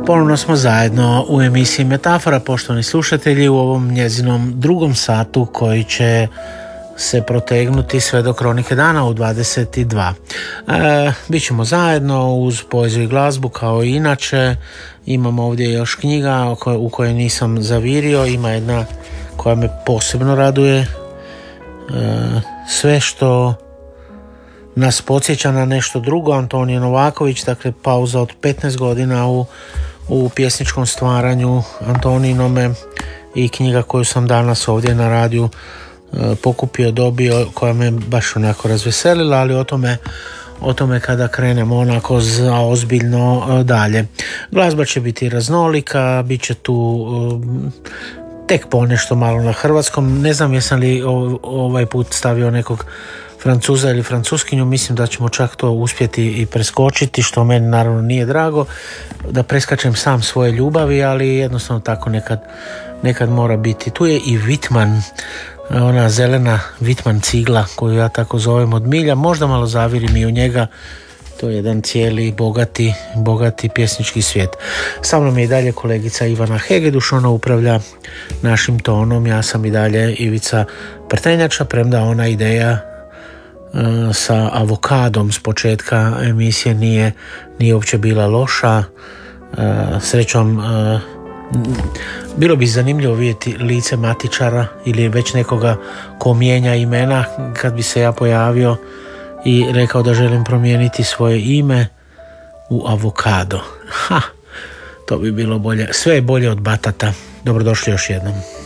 Ponovno smo zajedno u emisiji Metafora, poštovani slušatelji, u ovom njezinom drugom satu koji će se protegnuti sve do Kronike dana u 22. Bićemo zajedno uz poeziju i glazbu kao i inače. Imam ovdje još knjiga u kojoj nisam zavirio. Ima jedna koja me posebno raduje. Sve što nas podsjeća na nešto drugo, Antonije Novaković, dakle pauza od 15 godina u pjesničkom stvaranju Antoninome i knjiga koju sam danas ovdje na radiju pokupio, dobio, koja me baš onako razveselila, ali o tome kada krenemo onako za ozbiljno dalje. Glazba će biti raznolika, bit će tu tek ponešto malo na hrvatskom. Ne znam jesam li ovaj put stavio nekog Francuza ili Francuskinju, mislim da ćemo čak to uspjeti i preskočiti, što meni naravno nije drago da preskačem sam svoje ljubavi, ali jednostavno tako nekad mora biti. Tu je i Whitman, ona zelena Whitman cigla koju ja tako zovem od milja, možda malo zavirim i u njega. To je jedan cijeli bogati pjesnički svijet. Sa mnom je i dalje kolegica Ivana Hegeduš, ona upravlja našim tonom, ja sam i dalje Ivica Prtenjača, premda ona ideja sa avokadom s početka emisije nije uopće bila loša. Srećom bilo bi zanimljivo vidjeti lice matičara ili već nekoga ko mijenja imena, kad bi se ja pojavio i rekao da želim promijeniti svoje ime u avokado. To bi bilo bolje. Sve je bolje od batata. Dobrodošli još jednom.